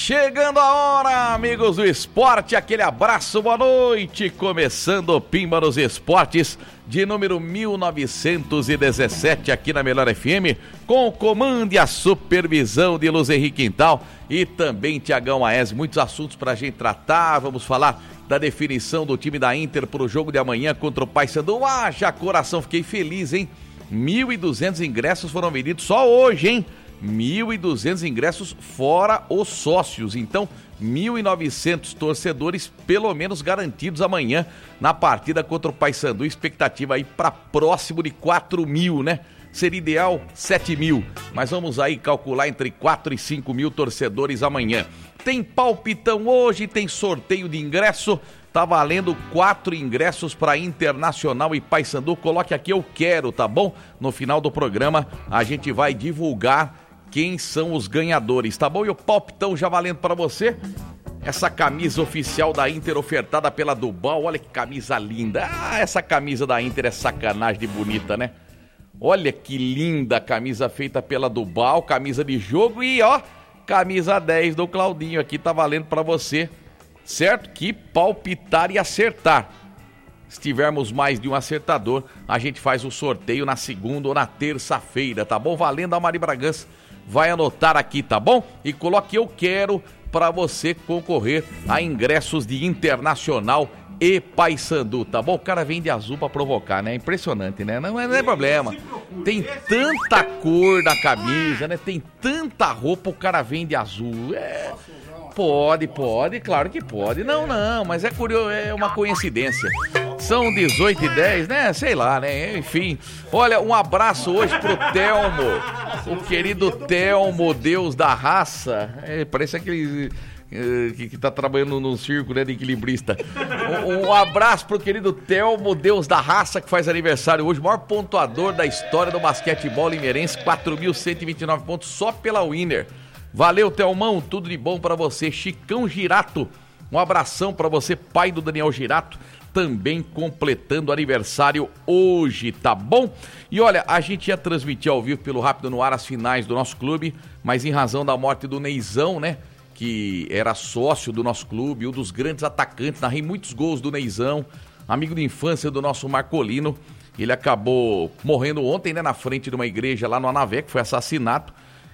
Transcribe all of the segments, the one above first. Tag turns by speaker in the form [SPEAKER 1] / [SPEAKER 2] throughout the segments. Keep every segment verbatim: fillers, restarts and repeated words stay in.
[SPEAKER 1] Chegando a hora, amigos do esporte, aquele abraço, boa noite, começando o Pimba nos Esportes de número mil novecentos e dezessete aqui na Melhor F M, com o comando e a supervisão de Luz Henrique Quintal e também Tiagão Aes. Muitos assuntos pra gente tratar, vamos falar da definição do time da Inter pro jogo de amanhã contra o Paysandu. Ah, já coração, fiquei feliz, hein? mil e duzentos ingressos foram vendidos só hoje, hein? mil e duzentos ingressos fora os sócios, então mil e novecentos torcedores pelo menos garantidos amanhã na partida contra o Paysandu. Expectativa aí para próximo de quatro mil, né? Seria ideal sete mil, mas vamos aí calcular entre quatro e cinco mil torcedores amanhã. Tem palpitão hoje, tem sorteio de ingresso, tá valendo quatro ingressos para Internacional e Paysandu. Coloque aqui eu quero, tá bom? No final do programa a gente vai divulgar quem são os ganhadores, tá bom? E o palpitão já valendo para você, essa camisa oficial da Inter ofertada pela Dubal, olha que camisa linda. Ah, essa camisa da Inter é sacanagem de bonita, né? Olha que linda a camisa feita pela Dubal, camisa de jogo e ó, camisa dez do Claudinho aqui tá valendo para você, certo? Que palpitar e acertar. Se tivermos mais de um acertador, a gente faz o sorteio na segunda ou na terça-feira, tá bom? Valendo a Mari Bragança. Vai anotar aqui, tá bom? E coloque eu quero para você concorrer a ingressos de Internacional e Paysandu, tá bom? O cara vem de azul para provocar, né? Impressionante, né? Não é, não é problema. Tem tanta cor na camisa, né? Tem tanta roupa, o cara vem de azul. É... Pode, pode, claro que pode. Não, não, mas é curioso, é uma coincidência. São dezoito e dez, né? Sei lá, né? Enfim. Olha, um abraço hoje pro Telmo. O querido Telmo, Deus da raça. É, parece aquele uh, que, que tá trabalhando no circo, né? De equilibrista. Um, um abraço pro querido Telmo, Deus da raça, que faz aniversário hoje. O maior pontuador da história do basquetebol limeirense. quatro mil cento e vinte e nove pontos só pela Winner. Valeu, Telmão, tudo de bom pra você. Chicão Girato, um abração pra você, pai do Daniel Girato, também completando aniversário hoje, tá bom? E olha, a gente ia transmitir ao vivo pelo Rápido no Ar as finais do nosso clube, mas em razão da morte do Neizão, né, que era sócio do nosso clube, um dos grandes atacantes, narrei muitos gols do Neizão, amigo de infância do nosso Marcolino, ele acabou morrendo ontem, né, na frente de uma igreja lá no Anavé, que foi assassinato.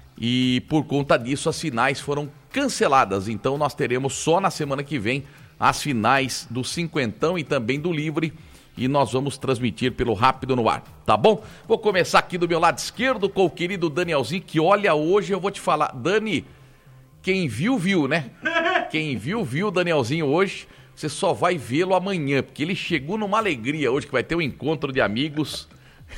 [SPEAKER 1] E por conta disso as finais foram canceladas, então nós teremos só na semana que vem as finais do Cinquentão e também do Livre, e nós vamos transmitir pelo Rápido no Ar, tá bom? Vou começar aqui do meu lado esquerdo com o querido Danielzinho, que olha, hoje eu vou te falar, Dani, quem viu, viu, né? Quem viu, viu o Danielzinho hoje, você só vai vê-lo amanhã, porque ele chegou numa alegria hoje, que vai ter um encontro de amigos,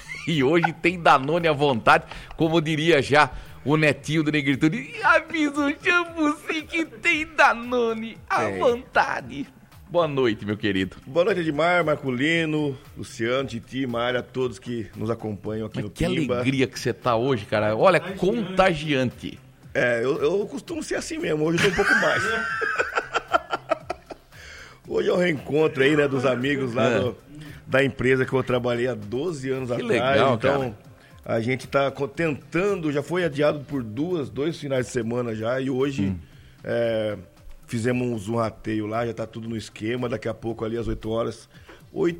[SPEAKER 1] e hoje tem Danone à vontade, como diria já o netinho do Negritude, e avisa o Chambuci que tem Danone à é. vontade. Boa noite, meu querido.
[SPEAKER 2] Boa noite, Edmar, Marcolino, Luciano, Titi, Mária, todos que nos acompanham aqui. Mas no
[SPEAKER 1] que
[SPEAKER 2] Pimba.
[SPEAKER 1] Alegria que você tá hoje, cara. Olha, contagiante. contagiante.
[SPEAKER 2] É, eu, eu costumo ser assim mesmo, hoje eu tô um pouco mais. Hoje é o reencontro aí, né, dos amigos lá é. do, da empresa que eu trabalhei há doze anos
[SPEAKER 1] que
[SPEAKER 2] atrás.
[SPEAKER 1] Legal,
[SPEAKER 2] então...
[SPEAKER 1] cara.
[SPEAKER 2] A gente está tentando, já foi adiado por duas, dois finais de semana já, e hoje hum. é, fizemos um rateio lá, já está tudo no esquema, daqui a pouco ali às oito horas, oito